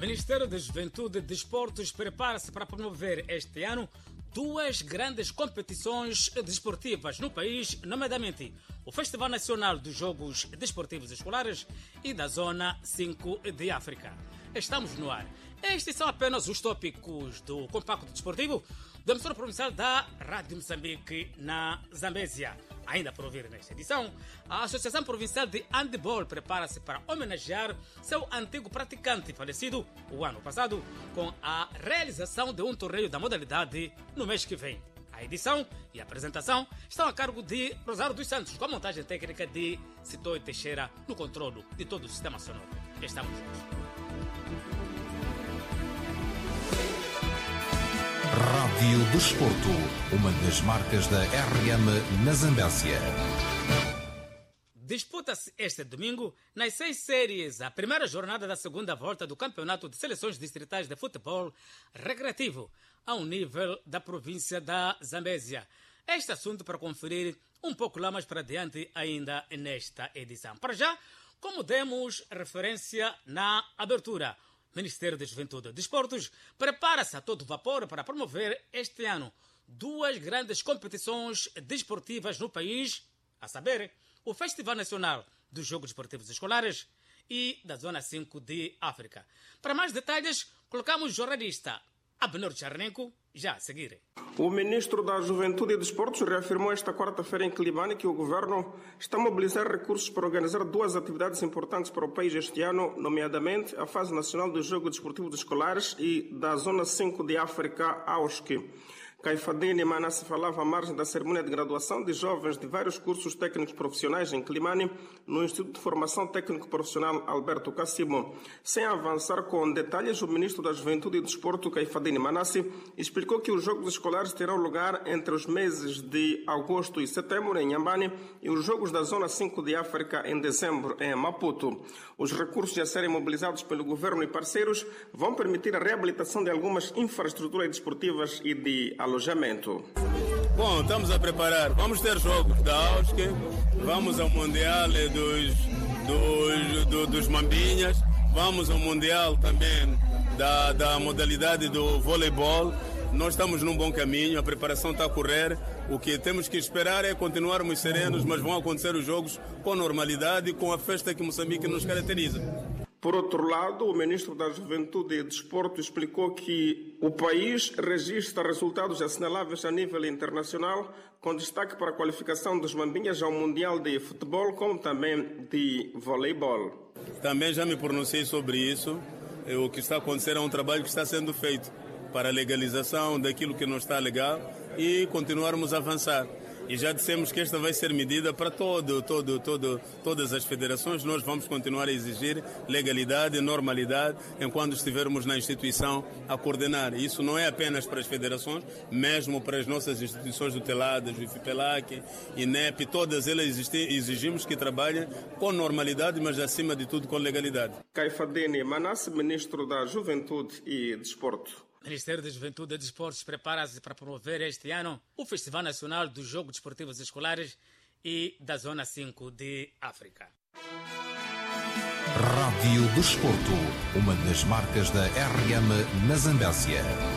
Ministério da Juventude e Desportos prepara-se para promover este ano duas grandes competições desportivas no país, nomeadamente o Festival Nacional dos Jogos Desportivos Escolares e da Zona 5 de África. Estamos no ar. Estes são apenas os tópicos do compacto desportivo da emissora provincial da Rádio Moçambique na Zambésia. Ainda por ouvir nesta edição, a Associação Provincial de Handball prepara-se para homenagear seu antigo praticante falecido o ano passado com a realização de um torneio da modalidade no mês que vem. A edição e a apresentação estão a cargo de Rosário dos Santos, com a montagem técnica de Citói Teixeira no controlo de todo o sistema sonoro. Estamos juntos. Rádio Desporto, uma das marcas da RM na Zambésia. Disputa-se este domingo, nas 6 séries, a primeira jornada da segunda volta do Campeonato de Seleções Distritais de Futebol Recreativo, ao nível da província da Zambésia. Este assunto para conferir um pouco lá mais para adiante ainda nesta edição. Para já, como demos referência na abertura, o Ministério da Juventude e Desportos prepara-se a todo vapor para promover este ano duas grandes competições desportivas no país, a saber, o Festival Nacional dos Jogos Desportivos Escolares e da Zona 5 de África. Para mais detalhes, colocamos o jornalista Abner Charnenko já a seguir. O ministro da Juventude e Desportos reafirmou esta quarta-feira em Quelimane que o governo está a mobilizar recursos para organizar duas atividades importantes para o país este ano, nomeadamente a fase nacional dos Jogos Desportivos Escolares e da Zona 5 de África, AUSC. Caifadine Manasse falava à margem da cerimônia de graduação de jovens de vários cursos técnicos profissionais em Quelimane, no Instituto de Formação Técnico Profissional Alberto Cassimo. Sem avançar com detalhes, o ministro da Juventude e Desporto, Caifadine Manasse, explicou que os Jogos Escolares terão lugar entre os meses de agosto e setembro em Inhambane e os Jogos da Zona 5 de África em dezembro em Maputo. Os recursos a serem mobilizados pelo governo e parceiros vão permitir a reabilitação de algumas infraestruturas desportivas e de alojamento. Bom, estamos a preparar. Vamos ter jogos da AUSC, vamos ao Mundial dos Mambinhas, vamos ao Mundial também da modalidade do voleibol. Nós estamos num bom caminho, a preparação está a correr. O que temos que esperar é continuarmos serenos, mas vão acontecer os jogos com normalidade e com a festa que Moçambique nos caracteriza. Por outro lado, o ministro da Juventude e Desporto explicou que o país registra resultados assinaláveis a nível internacional, com destaque para a qualificação dos Mambinhas ao Mundial de Futebol, como também de Voleibol. Também já me pronunciei sobre isso. O que está acontecendo é um trabalho que está sendo feito para a legalização daquilo que não está legal e continuarmos a avançar. E já dissemos que esta vai ser medida para todas as federações. Nós vamos continuar a exigir legalidade e normalidade enquanto estivermos na instituição a coordenar. Isso não é apenas para as federações, mesmo para as nossas instituições tuteladas, o IFPELAC, INEP, todas elas exigimos que trabalhem com normalidade, mas acima de tudo com legalidade. Caifadine Manasse, ministro da Juventude e Desporto. O Ministério da Juventude e Desportos prepara-se para promover este ano o Festival Nacional dos Jogos Desportivos Escolares e da Zona 5 de África. Rádio Desporto, uma das marcas da RM na Zambésia.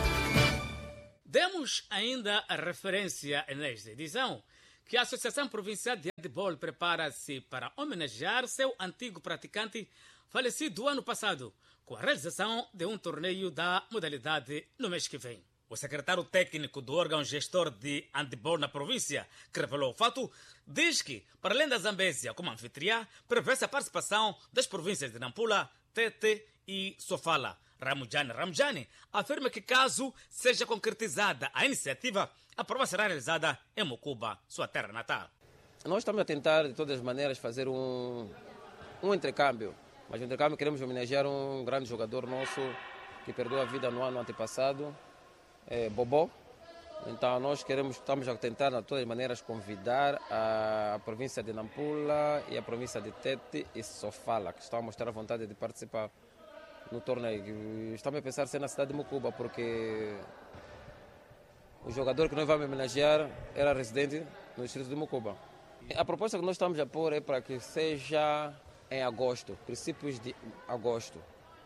Demos ainda a referência nesta edição que a Associação Provincial de Handball prepara-se para homenagear seu antigo praticante falecido ano passado, com a realização de um torneio da modalidade no mês que vem. O secretário técnico do órgão gestor de handball na província, que revelou o fato, diz que, para além da Zambésia como anfitriã, prevê-se a participação das províncias de Nampula, Tete e Sofala. Ramjani afirma que, caso seja concretizada a iniciativa, a prova será realizada em Mocuba, sua terra natal. Nós estamos a tentar, de todas as maneiras, fazer um intercâmbio. Mas no intercâmbio queremos homenagear um grande jogador nosso que perdeu a vida no ano antepassado, Bobó. Então nós estamos a tentar de todas as maneiras convidar a província de Nampula e a província de Tete e Sofala, que estão a mostrar a vontade de participar no torneio. Estamos a pensar ser na cidade de Mocuba, porque o jogador que nós vamos homenagear era residente no distrito de Mocuba. A proposta que nós estamos a pôr é para que seja em agosto, princípios de agosto.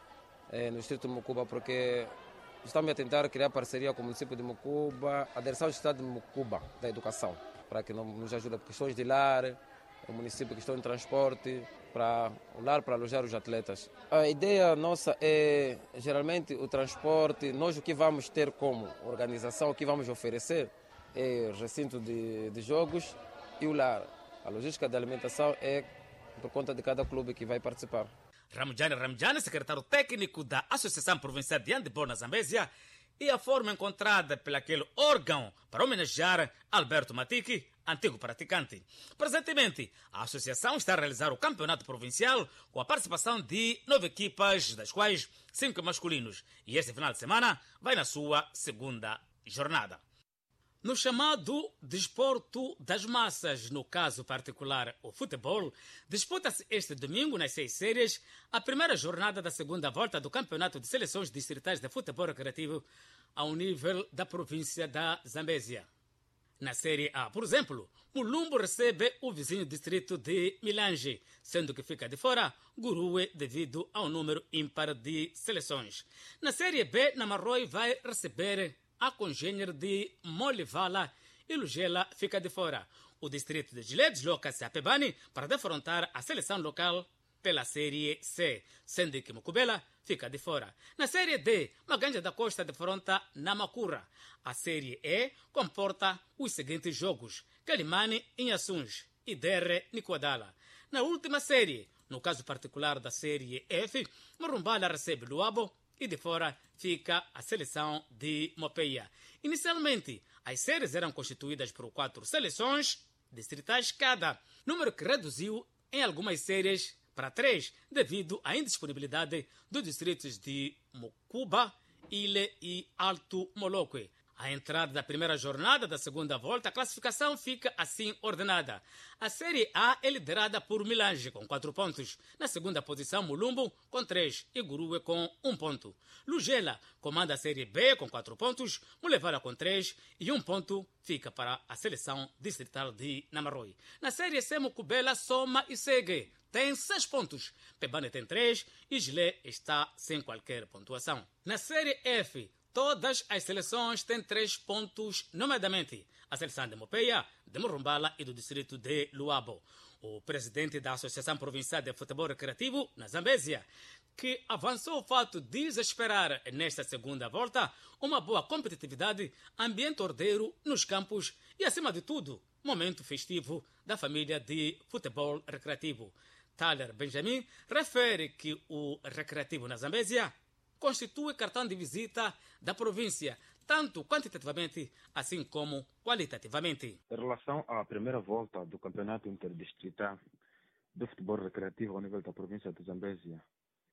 no distrito de Mucuba, porque estamos a tentar criar parceria com o município de Mucuba, a direção do estado de Mucuba, da educação, para que nos ajude com questões de lar, o município questão de transporte, para o lar, para alojar os atletas. A ideia nossa é, geralmente, o transporte, nós o que vamos ter como organização, o que vamos oferecer é recinto de jogos e o lar. A logística da alimentação é por conta de cada clube que vai participar. Ramjani, secretário técnico da Associação Provincial de Handebol na Zambésia, e a forma encontrada pelaquele órgão para homenagear Alberto Matiki, antigo praticante. Presentemente, a associação está a realizar o campeonato provincial com a participação de 9 equipas, das quais 5 masculinos, e este final de semana vai na sua segunda jornada. No chamado desporto das massas, no caso particular o futebol, disputa-se este domingo, nas 6 séries, a primeira jornada da segunda volta do Campeonato de Seleções Distritais de Futebol Recreativo ao nível da província da Zambésia. Na Série A, por exemplo, Mulumbo recebe o vizinho distrito de Milange, sendo que fica de fora Gurue devido ao número ímpar de seleções. Na Série B, Namarroi vai receber a congênere de Molivala e Lugela fica de fora. O distrito de Gilé desloca-se a Pebani para defrontar a seleção local pela Série C, sendo que Mucubela fica de fora. Na Série D, Maganja da Costa defronta Namakura. A Série E comporta os seguintes jogos: Calimani em Assunge e Derre Niquadala. Na última série, no caso particular da Série F, Marumbala recebe Luabo e de fora fica a seleção de Mopeia. Inicialmente, as séries eram constituídas por 4 seleções distritais cada, número que reduziu em algumas séries para 3 devido à indisponibilidade dos distritos de Mucuba, Ile e Alto Moloque. À entrada da primeira jornada da segunda volta, a classificação fica assim ordenada. A Série A é liderada por Milange, com 4 pontos. Na segunda posição, Mulumbo, com 3, e Gurue, com 1 ponto. Lugela comanda a Série B, com 4 pontos. Mulevara, com 3, e 1 ponto fica para a seleção distrital de Namarroi. Na Série C, Mucubela soma e segue. Tem 6 pontos. Pebane tem 3 e Gilé está sem qualquer pontuação. Na Série F, todas as seleções têm 3 pontos, nomeadamente a seleção de Mopeia, de Morumbala e do distrito de Luabo. O presidente da Associação Provincial de Futebol Recreativo, na Zambésia, que avançou o fato de esperar nesta segunda volta uma boa competitividade, ambiente ordeiro nos campos e, acima de tudo, momento festivo da família de futebol recreativo. Thaler Benjamin refere que o recreativo na Zambésia constitui cartão de visita da província, tanto quantitativamente assim como qualitativamente. Em relação à primeira volta do Campeonato Interdistrital de Futebol Recreativo ao nível da província de Zambésia,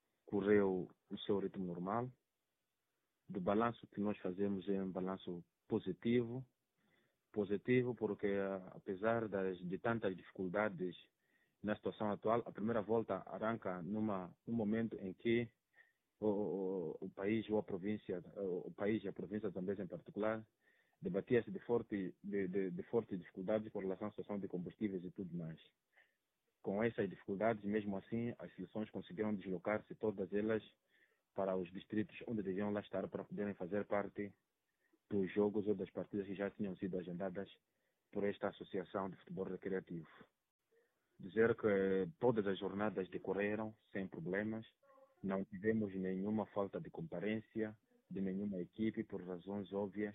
correu o seu ritmo normal. Do balanço que nós fazemos é um balanço positivo porque, apesar de tantas dificuldades na situação atual, a primeira volta arranca num momento em que o país e a província de Zambésia em particular debatia-se de fortes dificuldades com relação à situação de combustíveis e tudo mais. Com essas dificuldades, mesmo assim, as seleções conseguiram deslocar-se todas elas para os distritos onde deviam lá estar para poderem fazer parte dos jogos ou das partidas que já tinham sido agendadas por esta Associação de Futebol Recreativo. Dizer que todas as jornadas decorreram sem problemas. Não tivemos nenhuma falta de comparência de nenhuma equipe por razões óbvias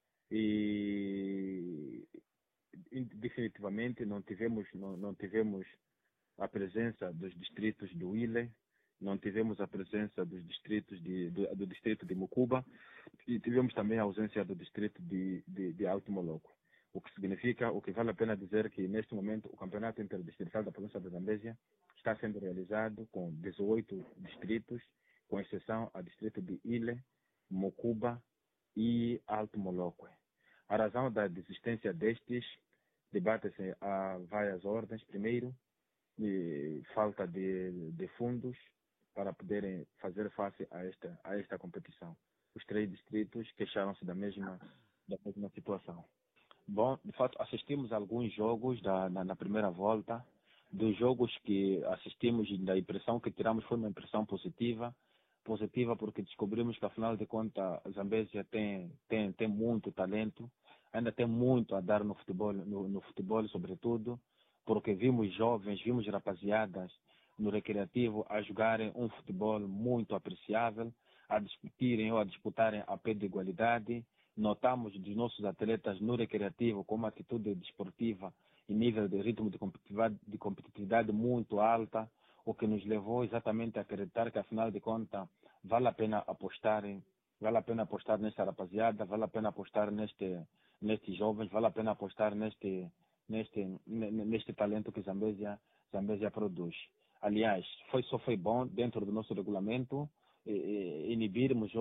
e definitivamente não tivemos a presença dos distritos do Ile, não tivemos a presença dos distritos do distrito de Mucuba e tivemos também a ausência do distrito de Alto Moloco. O que vale a pena dizer que neste momento o campeonato interdistrital da província de Zambésia está sendo realizado com 18 distritos, com exceção ao distrito de Ile, Mucuba e Alto Moloque. A razão da desistência destes debate-se a várias ordens. Primeiro, falta de fundos para poderem fazer face a esta competição. Os 3 distritos queixaram-se da mesma situação. Bom, de fato, assistimos a alguns jogos na primeira volta. Dos jogos que assistimos, da impressão que tiramos foi uma impressão positiva. positiva, porque descobrimos que, afinal de contas, a Zambésia tem muito talento, ainda tem muito a dar no futebol sobretudo, porque vimos jovens, vimos rapaziadas no recreativo a jogarem um futebol muito apreciável, a discutirem ou a disputarem a pé de igualdade. Notamos dos nossos atletas no recreativo com uma atitude desportiva e nível de ritmo de competitividade muito alta, o que nos levou exatamente a acreditar que, afinal de contas, vale a pena apostar nesta rapaziada, vale a pena apostar nestes jovens, vale a pena apostar neste talento que Zambésia produz. Aliás, só foi bom dentro do nosso regulamento inibirmos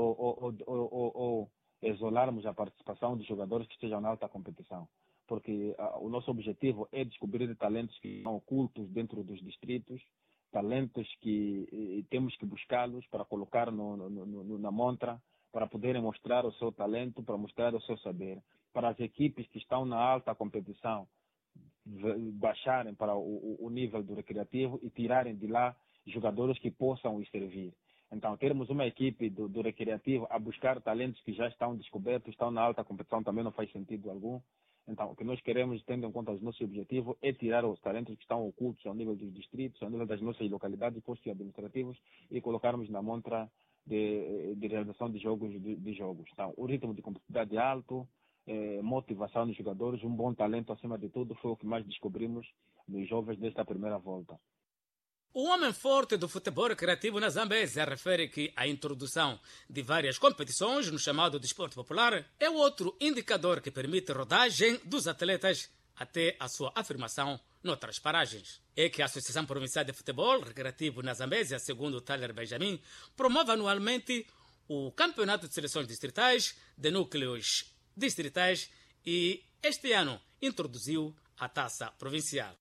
ou isolarmos a participação de jogadores que estejam na alta competição, porque o nosso objetivo é descobrir talentos que estão ocultos dentro dos distritos, talentos que temos que buscá-los para colocar na montra, para poderem mostrar o seu talento, para mostrar o seu saber, para as equipes que estão na alta competição baixarem para o nível do recreativo e tirarem de lá jogadores que possam os servir. Então, termos uma equipe do recreativo a buscar talentos que já estão descobertos, estão na alta competição, também não faz sentido algum. Então, o que nós queremos, tendo em conta os nossos objetivos, é tirar os talentos que estão ocultos ao nível dos distritos, ao nível das nossas localidades e postos administrativos e colocarmos na montra de realização de jogos. Então, o ritmo de competitividade alto, motivação dos jogadores, um bom talento acima de tudo, foi o que mais descobrimos nos jovens desta primeira volta. O homem forte do futebol recreativo na Zambésia refere que a introdução de várias competições no chamado desporto popular é outro indicador que permite rodagem dos atletas até a sua afirmação noutras paragens. É que a Associação Provincial de Futebol Recreativo na Zambésia, segundo o Thaler Benjamin, promove anualmente o Campeonato de Seleções Distritais de Núcleos Distritais e este ano introduziu a Taça Provincial.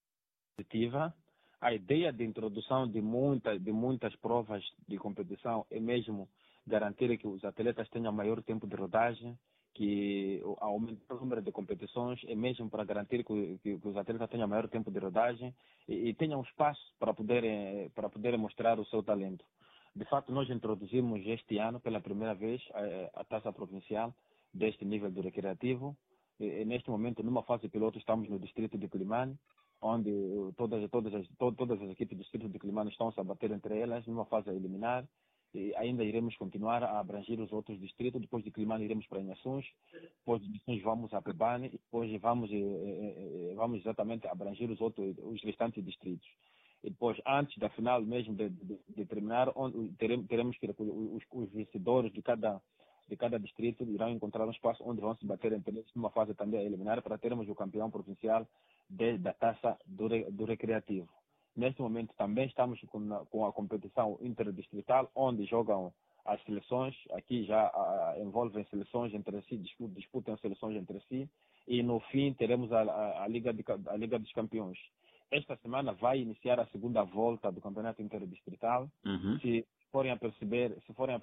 A ideia de introdução de muitas provas de competição é mesmo garantir que os atletas tenham maior tempo de rodagem, que aumentar o número de competições é mesmo para garantir que os atletas tenham maior tempo de rodagem e tenham espaço para poderem mostrar o seu talento. De fato, nós introduzimos este ano pela primeira vez a Taça Provincial deste nível do recreativo. E, neste momento, numa fase piloto, estamos no distrito de Quilimane, onde todas as equipes do distrito de Quilimane estão a bater entre elas, numa fase a eliminar. E ainda iremos continuar a abranger os outros distritos. Depois de Quilimane iremos para Inhações, depois de Inhações vamos a Pebane e depois vamos exatamente abranger os restantes distritos. E depois, antes da final mesmo de terminar, teremos que os vencedores de cada distrito irão encontrar um espaço onde vão se bater entre eles, numa fase também a eliminar, para termos o campeão provincial da taça do recreativo. Neste momento também estamos com a competição interdistrital, onde jogam as seleções, aqui já envolvem seleções entre si, disputam seleções entre si, e no fim teremos a Liga dos Campeões. Esta semana vai iniciar a segunda volta do campeonato interdistrital. Se forem a perceber,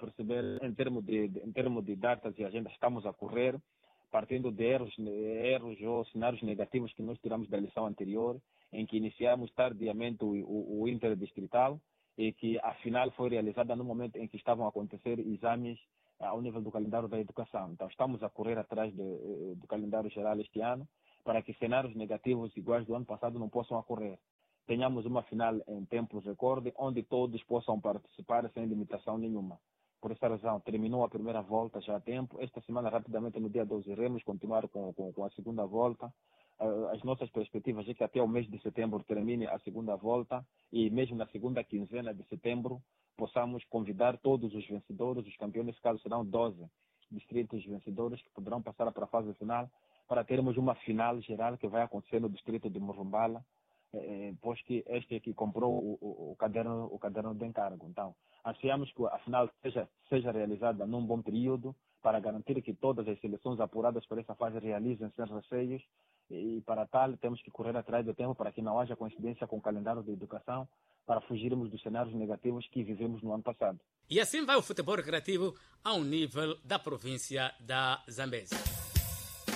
em termos de datas e agendas, estamos a correr, partindo de erros ou cenários negativos que nós tiramos da lição anterior, em que iniciamos tardiamente o interdistrital e que a final foi realizada no momento em que estavam a acontecer exames ao nível do calendário da educação. Então, estamos a correr atrás do calendário geral este ano, para que cenários negativos iguais do ano passado não possam ocorrer. Tenhamos uma final em tempo recorde, onde todos possam participar sem limitação nenhuma. Por essa razão, terminou a primeira volta já a tempo. Esta semana, rapidamente, no dia 12, iremos continuar com a segunda volta. As nossas perspectivas é que até o mês de setembro termine a segunda volta e mesmo na segunda quinzena de setembro possamos convidar todos os vencedores, os campeões, nesse caso serão 12 distritos vencedores que poderão passar para a fase final, para termos uma final geral que vai acontecer no distrito de Morumbala, pois que este que comprou o caderno de encargo. Então, ansiamos que a final seja realizada num bom período, para garantir que todas as seleções apuradas para essa fase realizem sem receios, e para tal temos que correr atrás do tempo para que não haja coincidência com o calendário de educação, para fugirmos dos cenários negativos que vivemos no ano passado. E assim vai o futebol recreativo ao nível da província da Zambésia.